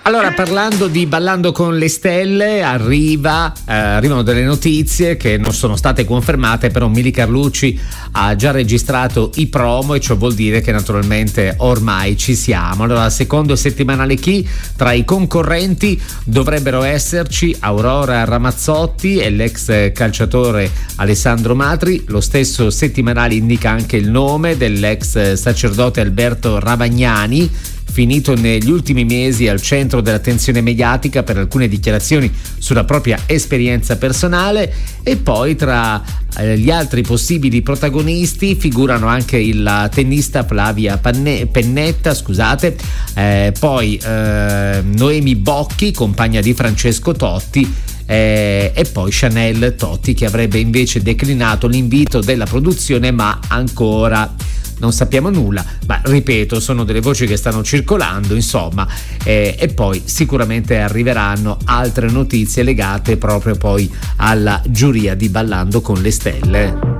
Allora, parlando di Ballando con le stelle, arrivano delle notizie che non sono state confermate, però Mili Carlucci ha già registrato i promo e ciò vuol dire che naturalmente ormai ci siamo. Allora, secondo settimanale Chi, tra i concorrenti dovrebbero esserci Aurora Ramazzotti e l'ex calciatore Alessandro Matri. Lo stesso settimanale indica anche il nome dell'ex sacerdote Alberto Ravagnani, finito negli ultimi mesi al centro dell'attenzione mediatica per alcune dichiarazioni sulla propria esperienza personale. E poi tra gli altri possibili protagonisti figurano anche il tennista Flavia Pennetta, poi Noemi Bocchi, compagna di Francesco Totti, e poi Chanel Totti, che avrebbe invece declinato l'invito della produzione, ma ancora non sappiamo nulla. Ma ripeto, sono delle voci che stanno circolando, insomma, e poi sicuramente arriveranno altre notizie legate proprio poi alla giuria di Ballando con le stelle.